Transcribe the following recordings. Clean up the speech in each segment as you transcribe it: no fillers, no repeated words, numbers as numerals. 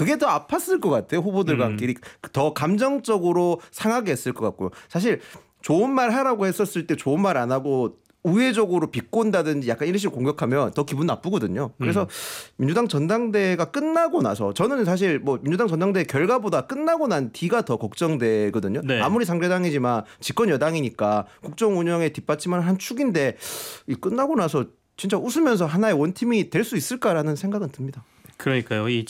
그게 더 아팠을 것 같아요. 후보들과끼리 더 감정적으로 상하게 했을 것 같고요. 사실 좋은 말 하라고 했었을 때 좋은 말 안 하고 우회적으로 비꼰다든지 약간 이런 식으로 공격하면 더 기분 나쁘거든요. 그래서 민주당 전당대회가 끝나고 나서 저는 사실 뭐 민주당 전당대회 결과보다 끝나고 난 뒤가 더 걱정되거든요. 네. 아무리 상대당이지만 집권 여당이니까 국정 운영에 뒷받침하는 한 축인데 이 끝나고 나서 진짜 웃으면서 하나의 원팀이 될 수 있을까라는 생각은 듭니다. 그러니까요. 이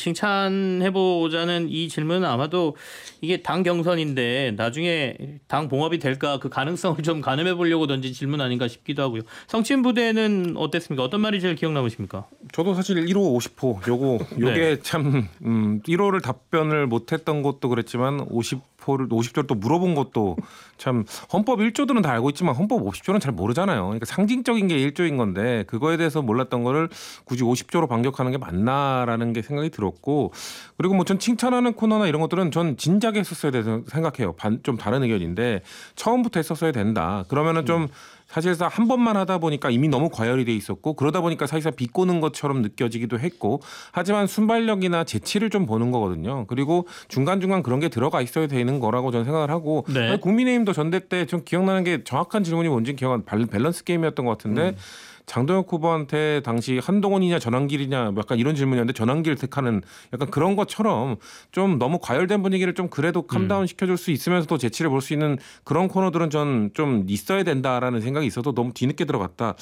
칭찬해보자는 이 질문은 아마도 이게 당 경선인데 나중에 당 봉합이 될까 그 가능성을 좀 가늠해 보려고 던진 질문 아닌가 싶기도 하고요. 성친 부대는 어땠습니까? 어떤 말이 제일 기억 남으십니까? 저도 사실 1호 50호 요게 네. 참 1호를 답변을 못했던 것도 그랬지만 50조를 또 물어본 것도 참 헌법 1조들은 다 알고 있지만 헌법 50조는 잘 모르잖아요. 그러니까 상징적인 게 1조인 건데 그거에 대해서 몰랐던 거를 굳이 50조로 반격하는 게 맞나라는 게 생각이 들었고 그리고 뭐 전 칭찬하는 코너나 이런 것들은 전 진작에 했었어야 된다고 생각해요. 좀 다른 의견인데 처음부터 했었어야 된다. 그러면은 좀 사실상 한 번만 하다 보니까 이미 너무 과열이 돼 있었고 그러다 보니까 사실상 비꼬는 것처럼 느껴지기도 했고 하지만 순발력이나 재치를 좀 보는 거거든요. 그리고 중간중간 그런 게 들어가 있어야 되는 거라고 저는 생각을 하고 네. 국민의힘도 전대 때 좀 기억나는 게 정확한 질문이 뭔지 기억 안 밸런스 게임이었던 것 같은데 장동혁 후보한테 당시 한동훈이냐 전환길이냐 약간 이런 질문이었는데 전환길 택하는 약간 그런 것처럼 좀 너무 과열된 분위기를 좀 그래도 캄다운 시켜줄 수 있으면서도 재치를 볼 수 있는 그런 코너들은 전 좀 있어야 된다라는 생각이 있어서 너무 뒤늦게 들어갔다.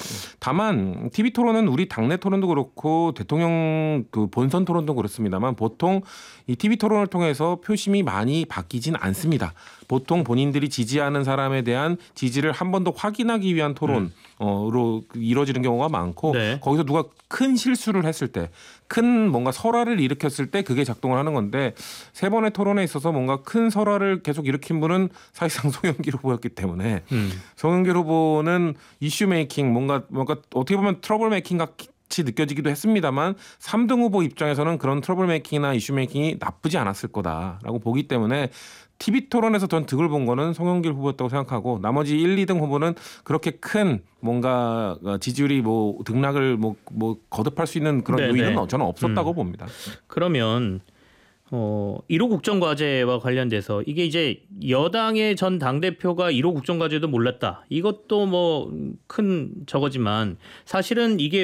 다만 TV 토론은 우리 당내 토론도 그렇고 대통령 그 본선 토론도 그렇습니다만 보통 이 TV 토론을 통해서 표심이 많이 바뀌진 않습니다. 보통 본인들이 지지하는 사람에 대한 지지를 한 번 더 확인하기 위한 토론으로 이루어지는 경우가 많고 네. 거기서 누가 큰 실수를 했을 때 큰 뭔가 설화를 일으켰을 때 그게 작동을 하는 건데 세 번의 토론에 있어서 뭔가 큰 설화를 계속 일으킨 분은 사실상 송영길 후보였기 때문에 송영길 후보는 이슈 메이킹 뭔가 어떻게 보면 트러블 메이킹 같이 느껴지기도 했습니다만 3등 후보 입장에서는 그런 트러블 메이킹이나 이슈 메이킹이 나쁘지 않았을 거다라고 보기 때문에 TV 토론에서 전 득을 본 거는 송영길 후보였다고 생각하고 나머지 1, 2등 후보는 그렇게 큰 뭔가 지지율이 뭐 등락을 뭐 거듭할 수 있는 그런 요인은 저는 없었다고 봅니다. 그러면 1호 국정과제와 관련돼서 이게 이제 여당의 전 당대표가 1호 국정과제도 몰랐다. 이것도 뭐 큰 저거지만 사실은 이게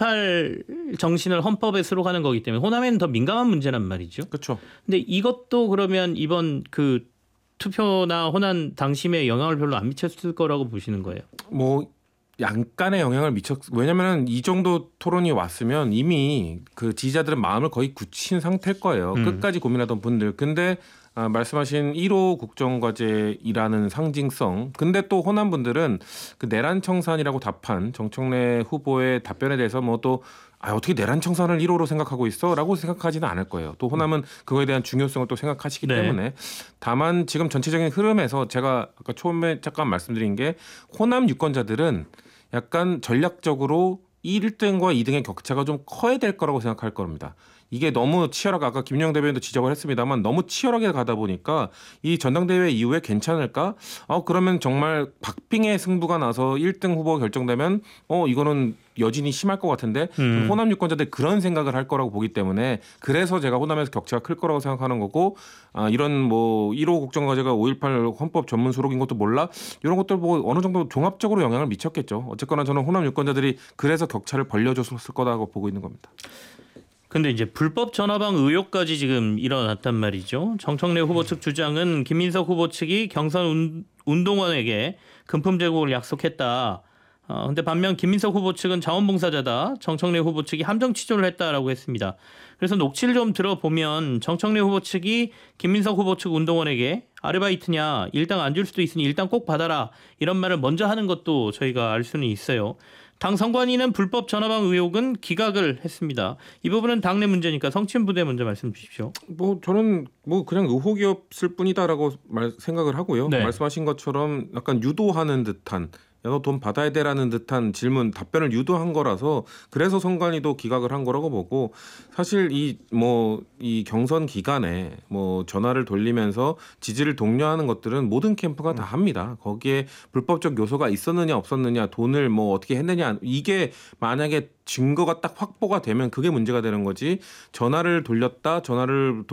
5.18 정신을 헌법에 수록하는 거기 때문에 호남에는 더 민감한 문제란 말이죠. 그렇죠. 근데 이것도 그러면 이번 그 투표나 호남 당심에 영향을 별로 안 미쳤을 거라고 보시는 거예요? 뭐 약간의 영향을 왜냐면은 이 정도 토론이 왔으면 이미 그 지지자들은 마음을 거의 굳힌 상태일 거예요. 끝까지 고민하던 분들. 근데 말씀하신 1호 국정과제이라는 상징성. 근데 또 호남 분들은 그 내란 청산이라고 답한 정청래 후보의 답변에 대해서 뭐 또 어떻게 내란 청산을 1호로 생각하고 있어? 라고 생각하지는 않을 거예요. 또 호남은 그거에 대한 중요성을 또 생각하시기 때문에 다만 지금 전체적인 흐름에서 제가 아까 처음에 잠깐 말씀드린 게 호남 유권자들은 약간 전략적으로 1등과 2등의 격차가 좀 커야 될 거라고 생각할 겁니다. 이게 너무 치열하게 아까 김영 대변인도 지적을 했습니다만 너무 치열하게 가다 보니까 이 전당대회 이후에 괜찮을까? 그러면 정말 박빙의 승부가 나서 1등 후보가 결정되면 이거는 여진이 심할 것 같은데 호남 유권자들 그런 생각을 할 거라고 보기 때문에 그래서 제가 호남에서 격차가 클 거라고 생각하는 거고 이런 뭐 1호 국정과제가 5.18 헌법 전문 수록인 것도 몰라 이런 것들 뭐 어느 정도 종합적으로 영향을 미쳤겠죠. 어쨌거나 저는 호남 유권자들이 그래서 격차를 벌려줬을 거라고 보고 있는 겁니다. 근데 이제 불법 전화방 의혹까지 지금 일어났단 말이죠. 정청래 후보 측 주장은 김민석 후보 측이 경선 운동원에게 금품 제공을 약속했다. 근데 반면 김민석 후보 측은 자원봉사자다. 정청래 후보 측이 함정 취조를 했다라고 했습니다. 그래서 녹취를 좀 들어보면 정청래 후보 측이 김민석 후보 측 운동원에게 아르바이트냐 일당 안 줄 수도 있으니 일당 꼭 받아라 이런 말을 먼저 하는 것도 저희가 알 수는 있어요. 당 선관위는 불법 전화방 의혹은 기각을 했습니다. 이 부분은 당내 문제니까 성친 부대 먼저 말씀 주십시오. 뭐 저는 뭐 그냥 의혹이었을 뿐이다라고 생각을 하고요. 네. 말씀하신 것처럼 약간 유도하는 듯한 너 돈 받아야 돼라는 듯한 질문 답변을 유도한 거라서 그래서 선관위도 기각을 한 거라고 보고 사실 이 경선 기간에 뭐 전화를 돌리면서 지지를 독려하는 것들은 모든 캠프가 다 합니다. 거기에 불법적 요소가 있었느냐 없었느냐 돈을 뭐 어떻게 했느냐 이게 만약에 증거가 딱 확보가 되면 그게 문제가 되는 거지 전화를